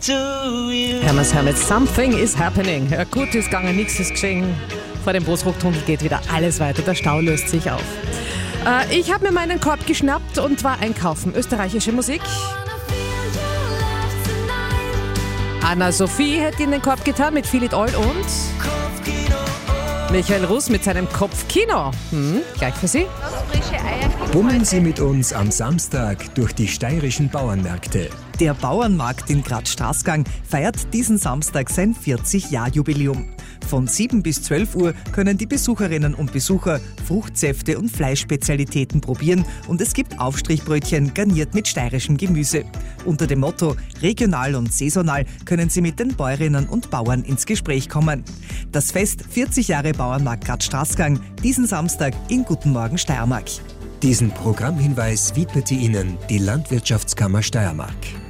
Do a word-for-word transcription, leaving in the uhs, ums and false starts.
Hermes, Hermes, something is happening. Ja, gut ist gegangen, nichts ist geschehen. Vor dem Bosrock-Tunnel geht wieder alles weiter, der Stau löst sich auf. Äh, ich habe mir meinen Korb geschnappt und war einkaufen. Österreichische Musik. Anna-Sophie hätte in den Korb getan mit Feel It All und Michael Russ mit seinem Kopfkino. Hm, gleich für Sie. Bummeln Sie mit uns am Samstag durch die steirischen Bauernmärkte. Der Bauernmarkt in Graz-Straßgang feiert diesen Samstag sein vierzig-Jahr-Jubiläum. Von sieben bis zwölf Uhr können die Besucherinnen und Besucher Fruchtsäfte und Fleischspezialitäten probieren und es gibt Aufstrichbrötchen garniert mit steirischem Gemüse. Unter dem Motto regional und saisonal können Sie mit den Bäuerinnen und Bauern ins Gespräch kommen. Das Fest vierzig Jahre Bauernmarkt Graz-Straßgang diesen Samstag in Guten Morgen Steiermark. Diesen Programmhinweis widmete Ihnen die Landwirtschaftskammer Steiermark.